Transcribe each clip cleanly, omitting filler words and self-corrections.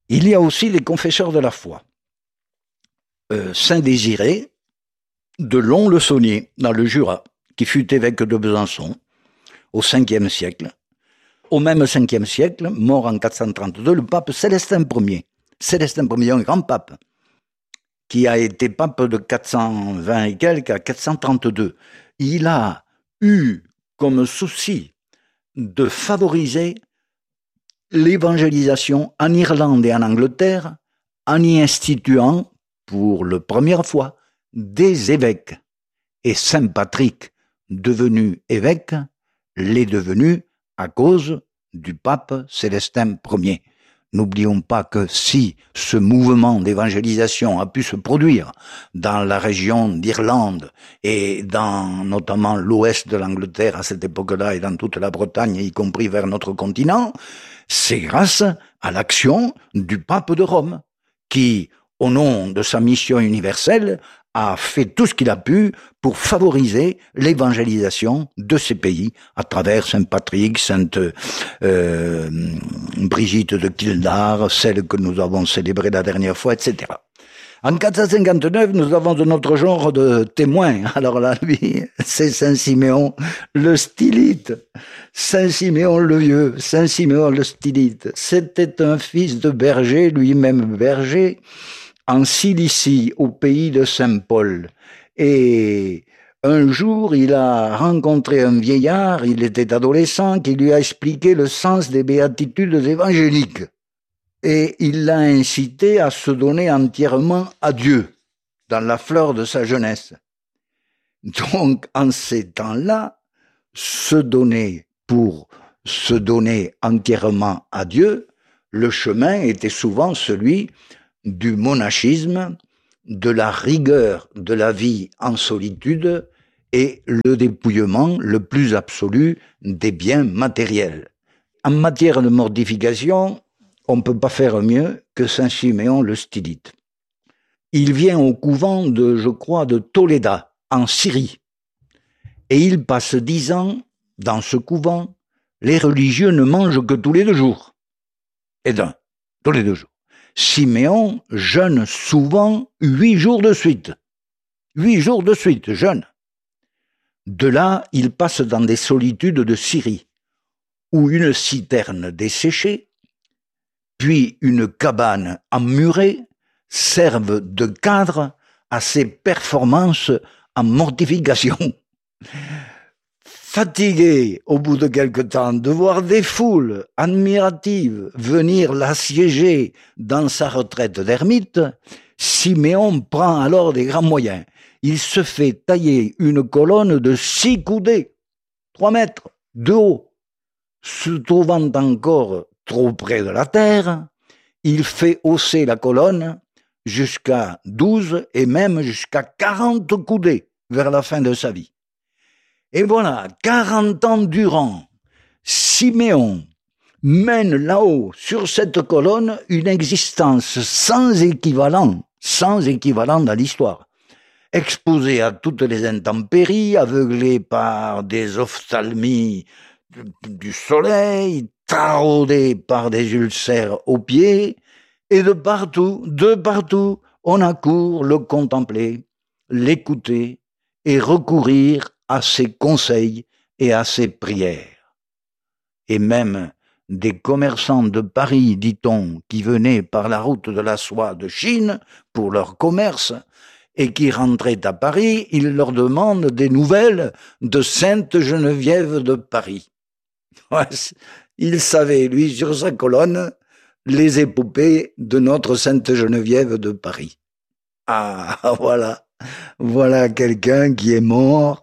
Il y a aussi les confesseurs de la foi. Saint-Désiré de Lons-le-Saunier, dans le Jura, qui fut évêque de Besançon au 5e siècle. Au même 5e siècle, mort en 432, le pape Célestin Ier. Célestin Ier, un grand pape, qui a été pape de 420 et quelques à 432. Il a eu comme souci de favoriser l'évangélisation en Irlande et en Angleterre en y instituant, pour la première fois, des évêques. Et Saint Patrick, devenu évêque, l'est devenu à cause du pape Célestin Ier. N'oublions pas que si ce mouvement d'évangélisation a pu se produire dans la région d'Irlande et dans notamment l'ouest de l'Angleterre à cette époque-là et dans toute la Bretagne, y compris vers notre continent, c'est grâce à l'action du pape de Rome qui, au nom de sa mission universelle, a fait tout ce qu'il a pu pour favoriser l'évangélisation de ces pays à travers Saint Patrick, Sainte Brigitte de Kildare, celle que nous avons célébrée la dernière fois, etc. En 459, nous avons de notre genre de témoins. Alors là, lui, c'est Saint Siméon le Stylite. Saint Siméon le Vieux, Saint Siméon le Stylite. C'était un fils de berger, lui-même berger, en Cilicie, au pays de Saint-Paul. Et un jour, il a rencontré un vieillard, il était adolescent, qui lui a expliqué le sens des béatitudes évangéliques. Et il l'a incité à se donner entièrement à Dieu, dans la fleur de sa jeunesse. Donc, en ces temps-là, se donner entièrement à Dieu, le chemin était souvent celui du monachisme, de la rigueur de la vie en solitude et le dépouillement le plus absolu des biens matériels. En matière de mortification, on ne peut pas faire mieux que Saint Siméon le Stylite. Il vient au couvent de Toléda, en Syrie. Et il passe 10 ans dans ce couvent. Les religieux ne mangent que tous les 2 jours. Tous les 2 jours. Siméon jeûne souvent 8 jours de suite. 8 jours de suite, jeûne. De là, il passe dans des solitudes de Syrie, où une citerne desséchée, puis une cabane emmurée, servent de cadre à ses performances en mortification. Fatigué, au bout de quelque temps, de voir des foules admiratives venir l'assiéger dans sa retraite d'ermite, Siméon prend alors des grands moyens. Il se fait tailler une colonne de 6 coudées, 3 mètres de haut. Se trouvant encore trop près de la terre, il fait hausser la colonne jusqu'à 12 et même jusqu'à 40 coudées vers la fin de sa vie. Et voilà, 40 ans durant, Siméon mène là-haut, sur cette colonne, une existence sans équivalent dans l'histoire. Exposé à toutes les intempéries, aveuglé par des ophtalmies du soleil, taraudé par des ulcères aux pieds, et de partout, on accourt le contempler, l'écouter et recourir à ses conseils et à ses prières. Et même des commerçants de Paris, dit-on, qui venaient par la route de la soie de Chine pour leur commerce et qui rentraient à Paris, il leur demande des nouvelles de Sainte Geneviève de Paris. Il savait, lui, sur sa colonne, les épopées de notre Sainte Geneviève de Paris. Ah, voilà quelqu'un qui est mort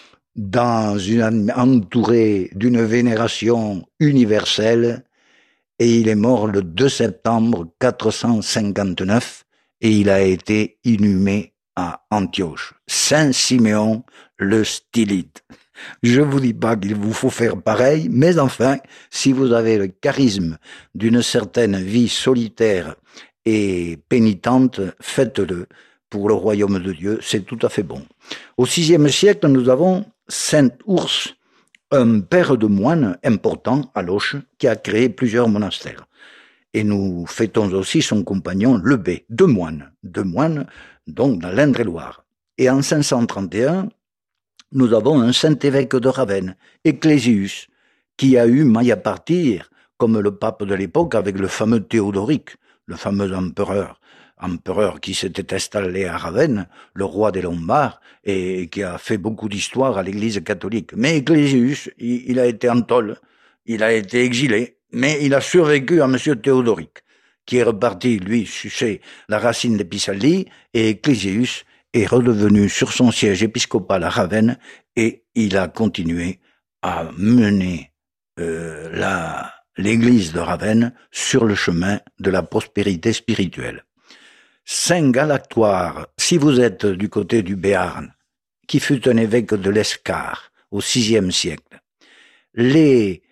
entouré d'une vénération universelle, et il est mort le 2 septembre 459 et il a été inhumé à Antioche. Saint Siméon le Stylite. Je vous dis pas qu'il vous faut faire pareil, mais enfin, si vous avez le charisme d'une certaine vie solitaire et pénitente, faites-le pour le royaume de Dieu, c'est tout à fait bon. Au VIe siècle, nous avons Saint Ours, un père de moines important à Loches, qui a créé plusieurs monastères. Et nous fêtons aussi son compagnon Lebet, deux moines, donc dans l'Indre-et-Loire. Et en 531, nous avons un saint-évêque de Ravenne, Ecclésius, qui a eu maille à partir, comme le pape de l'époque, avec le fameux Théodoric, le fameux empereur qui s'était installé à Ravenne, le roi des Lombards, et qui a fait beaucoup d'histoire à l'Église catholique. Mais Ecclésius, il a été en tôle, il a été exilé, mais il a survécu à M. Théodoric, qui est reparti, lui, sucer la racine des Pissalli, et Ecclésius est redevenu sur son siège épiscopal à Ravenne, et il a continué à mener l'église de Ravenne sur le chemin de la prospérité spirituelle. Saint Galactoire, si vous êtes du côté du Béarn, qui fut un évêque de l'Escar au VIe siècle, les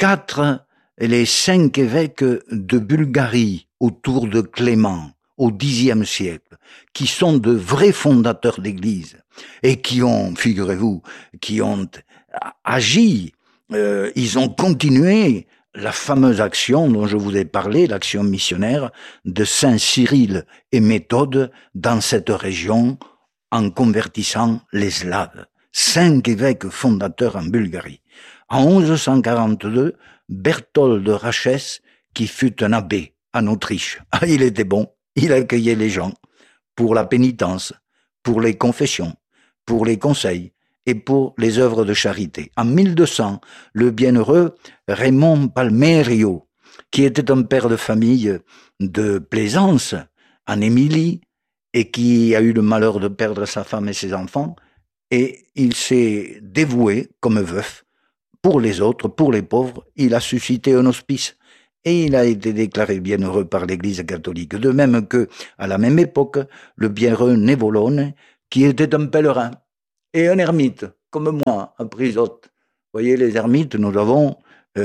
5 évêques de Bulgarie autour de Clément au Xe siècle, qui sont de vrais fondateurs d'église et qui ont, figurez-vous, qui ont agi, ils ont continué la fameuse action dont je vous ai parlé, l'action missionnaire de Saint Cyril et Méthode dans cette région en convertissant les Slaves. 5 évêques fondateurs en Bulgarie. En 1142, Berthold de Rachès, qui fut un abbé en Autriche. Ah, il était bon, il accueillait les gens pour la pénitence, pour les confessions, pour les conseils et pour les œuvres de charité. En 1200, le bienheureux Raymond Palmerio, qui était un père de famille de Plaisance, en Émilie, et qui a eu le malheur de perdre sa femme et ses enfants, et il s'est dévoué comme veuf pour les autres, pour les pauvres. Il a suscité un hospice et il a été déclaré bienheureux par l'Église catholique. De même que, à la même époque, le bienheureux Nevolone, qui était un pèlerin et un ermite, comme moi, à Prisotte. Vous voyez, les ermites, nous avons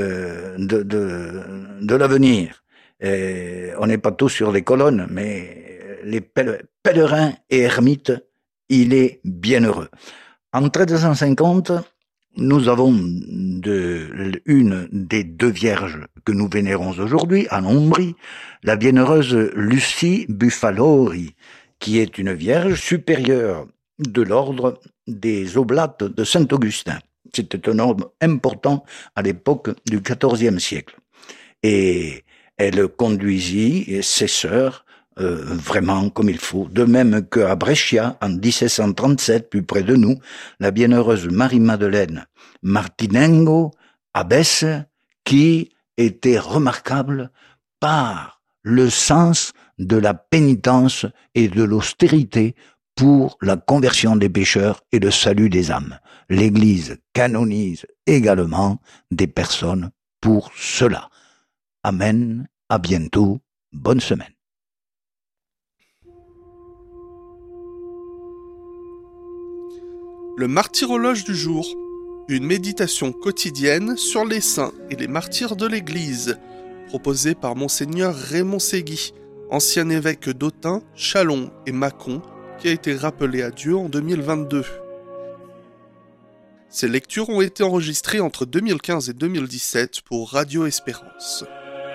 de l'avenir. On n'est pas tous sur les colonnes, mais les pèlerins et ermites, il est bienheureux. En 1350, nous avons une des 2 vierges que nous vénérons aujourd'hui, en Ombrie, la bienheureuse Lucie Buffalori, qui est une vierge supérieure de l'ordre des Oblates de Saint-Augustin. C'était un ordre important à l'époque du XIVe siècle. Et elle conduisit ses sœurs vraiment comme il faut. De même qu'à Brescia, en 1737, plus près de nous, la bienheureuse Marie-Madeleine Martinengo, abbesse, qui était remarquable par le sens de la pénitence et de l'austérité pour la conversion des pécheurs et le salut des âmes. L'Église canonise également des personnes pour cela. Amen, à bientôt, bonne semaine. Le martyrologe du jour, une méditation quotidienne sur les saints et les martyrs de l'Église, proposée par Monseigneur Raymond Ségui, ancien évêque d'Autun, Châlons et Mâcon, qui a été rappelé à Dieu en 2022. Ces lectures ont été enregistrées entre 2015 et 2017 pour Radio Espérance.